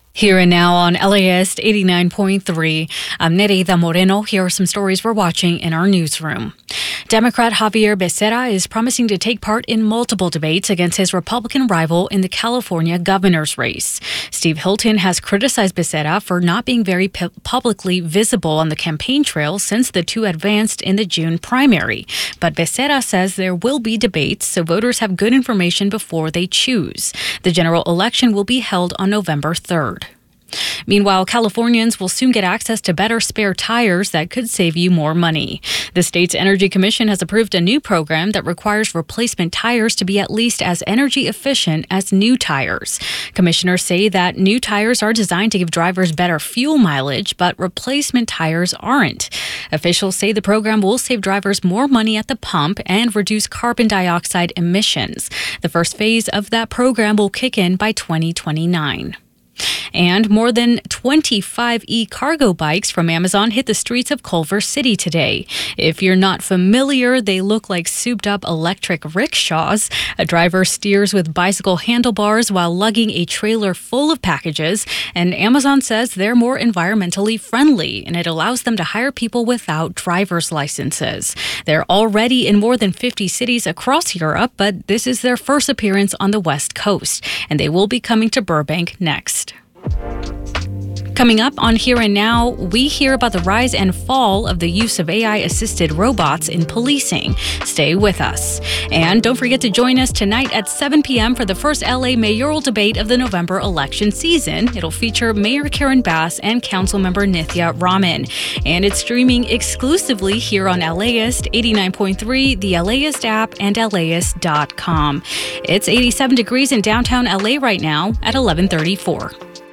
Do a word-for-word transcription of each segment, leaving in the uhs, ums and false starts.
Here and now on L A S eighty-nine point three, I'm Nereida Moreno. Here are some stories we're watching in our newsroom. Democrat Xavier Becerra is promising to take part in multiple debates against his Republican rival in the California governor's race. Steve Hilton has criticized Becerra for not being very pu- publicly visible on the campaign trail since the two advanced in the June primary. But Becerra says there will be debates, so voters have good information before they choose. The general election will be held on November third. Meanwhile, Californians will soon get access to better spare tires that could save you more money. The state's Energy Commission has approved a new program that requires replacement tires to be at least as energy efficient as new tires. Commissioners say that new tires are designed to give drivers better fuel mileage, but replacement tires aren't. Officials say the program will save drivers more money at the pump and reduce carbon dioxide emissions. The first phase of that program will kick in by twenty twenty-nine. And more than twenty-five e-cargo bikes from Amazon hit the streets of Culver City today. If you're not familiar, they look like souped-up electric rickshaws. A driver steers with bicycle handlebars while lugging a trailer full of packages, and Amazon says they're more environmentally friendly, and it allows them to hire people without driver's licenses. They're already in more than fifty cities across Europe, but this is their first appearance on the West Coast, and they will be coming to Burbank next. Coming up on Here and Now, we hear about the rise and fall of the use of A I-assisted robots in policing. Stay with us. And don't forget to join us tonight at seven p.m. for the first L A mayoral debate of the November election season. It'll feature Mayor Karen Bass and Councilmember Nithya Raman. And it's streaming exclusively here on L A S eighty-nine point three, the LAist app, and L A S dot com. It's eighty-seven degrees in downtown L A right now at eleven thirty-four.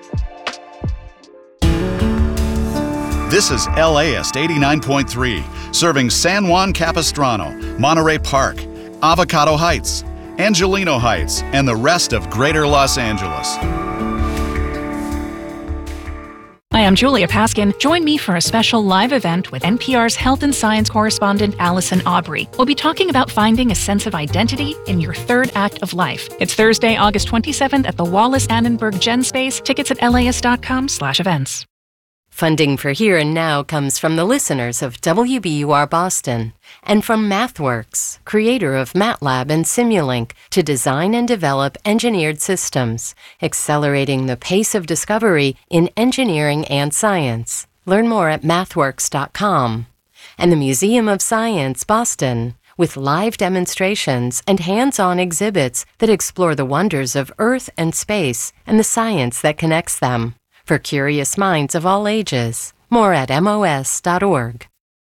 This is LAist eighty-nine point three, serving San Juan Capistrano, Monterey Park, Avocado Heights, Angelino Heights, and the rest of Greater Los Angeles. Hi, I'm Julia Paskin. Join me for a special live event with N P R's health and science correspondent Allison Aubrey. We'll be talking about finding a sense of identity in your third act of life. It's Thursday, August twenty-seventh at the Wallace Annenberg Gen Space. Tickets at LAist dot com slash events. Funding for Here and Now comes from the listeners of W B U R Boston and from MathWorks, creator of MATLAB and Simulink, to design and develop engineered systems, accelerating the pace of discovery in engineering and science. Learn more at mathworks dot com. And the Museum of Science, Boston, with live demonstrations and hands-on exhibits that explore the wonders of Earth and space and the science that connects them. For curious minds of all ages. More at M O S dot org.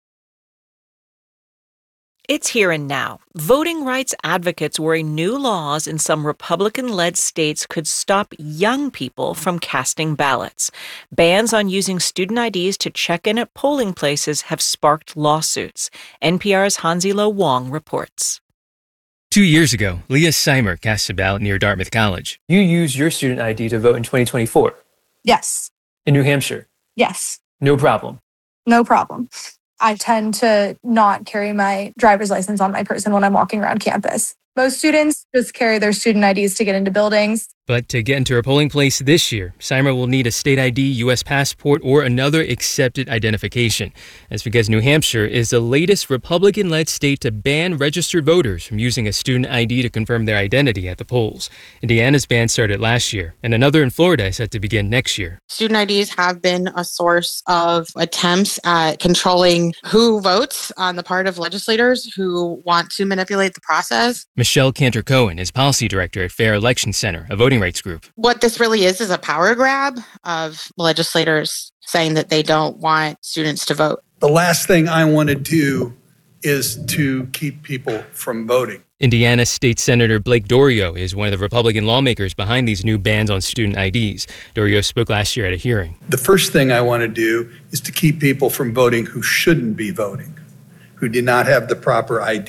It's Here and Now. Voting rights advocates worry new laws in some Republican-led states could stop young people from casting ballots. Bans on using student I Ds to check in at polling places have sparked lawsuits. N P R's Hanzilo Wong reports. Two years ago, Leah Seimer cast a ballot near Dartmouth College. You used your student I D to vote in twenty twenty-four. Yes. In New Hampshire? Yes. No problem. No problem. I tend to not carry my driver's license on my person when I'm walking around campus. Most students just carry their student I Ds to get into buildings. But to get into a polling place this year, Seimer will need a state I D, U S passport, or another accepted identification. That's because New Hampshire is the latest Republican-led state to ban registered voters from using a student I D to confirm their identity at the polls. Indiana's ban started last year, and another in Florida is set to begin next year. Student I Ds have been a source of attempts at controlling who votes on the part of legislators who want to manipulate the process. Michelle Cantor-Cohen is policy director at Fair Election Center, a voting rights group. What this really is is a power grab of legislators saying that they don't want students to vote. The last thing I want to do is to keep people from voting. Indiana State Senator Blake Dorio is one of the Republican lawmakers behind these new bans on student I Ds. Dorio spoke last year at a hearing. The first thing I want to do is to keep people from voting who shouldn't be voting, who did not have the proper I D.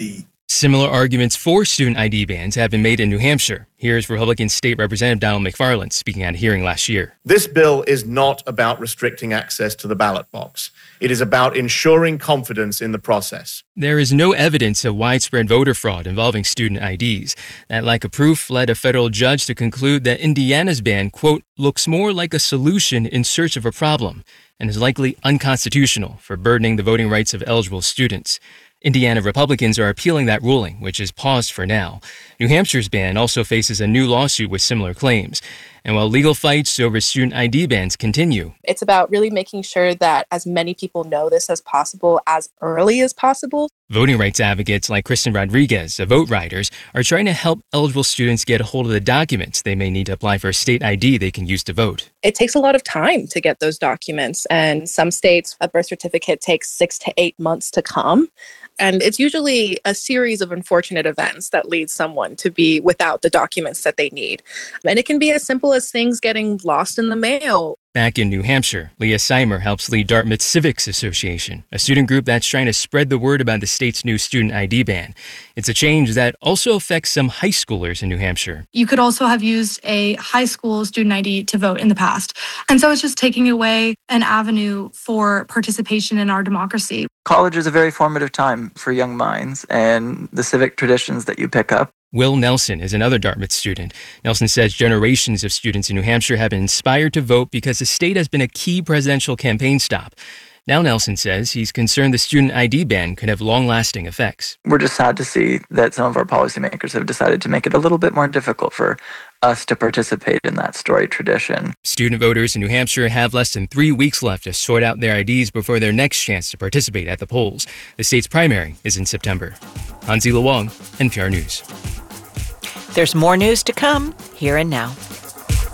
Similar arguments for student I D bans have been made in New Hampshire. Here's Republican State Representative Donald McFarland speaking at a hearing last year. This bill is not about restricting access to the ballot box. It is about ensuring confidence in the process. There is no evidence of widespread voter fraud involving student I Ds. That lack of proof led a federal judge to conclude that Indiana's ban, quote, looks more like a solution in search of a problem and is likely unconstitutional for burdening the voting rights of eligible students. Indiana Republicans are appealing that ruling, which is paused for now. New Hampshire's ban also faces a new lawsuit with similar claims. And while legal fights over student I D bans continue, it's about really making sure that as many people know this as possible as early as possible. Voting rights advocates like Kristen Rodriguez of Vote Riders are trying to help eligible students get a hold of the documents they may need to apply for a state I D they can use to vote. It takes a lot of time to get those documents, and some states, a birth certificate takes six to eight months to come. And it's usually a series of unfortunate events that lead someone to be without the documents that they need. And it can be as simple as things getting lost in the mail. Back in New Hampshire, Leah Seimer helps lead Dartmouth Civics Association, a student group that's trying to spread the word about the state's new student I D ban. It's a change that also affects some high schoolers in New Hampshire. You could also have used a high school student I D to vote in the past. And so it's just taking away an avenue for participation in our democracy. College is a very formative time for young minds, and the civic traditions that you pick up. Will Nelson is another Dartmouth student. Nelson says generations of students in New Hampshire have been inspired to vote because the state has been a key presidential campaign stop. Now Nelson says he's concerned the student I D ban could have long-lasting effects. We're just sad to see that some of our policymakers have decided to make it a little bit more difficult for us to participate in that storied tradition. Student voters in New Hampshire have less than three weeks left to sort out their I Ds before their next chance to participate at the polls. The state's primary is in September. Hansi Luong, N P R News. There's more news to come here and now.